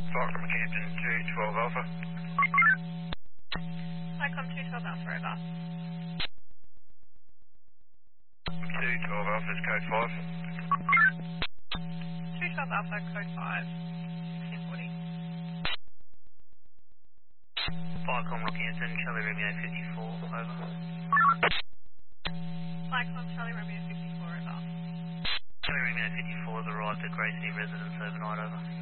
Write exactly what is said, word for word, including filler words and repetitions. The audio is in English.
Falcon Canton two twelve Alpha. Icon two twelve Alpha, over. two twelve Alpha is code five. two twelve Alpha, code five, sixteen forty. Falcon Rockhampton, Charlie Romeo fifty-four, over. Icon Charlie Romeo fifty-four, over. Charlie Romeo fifty-four has arrived at Grey City residence overnight, over.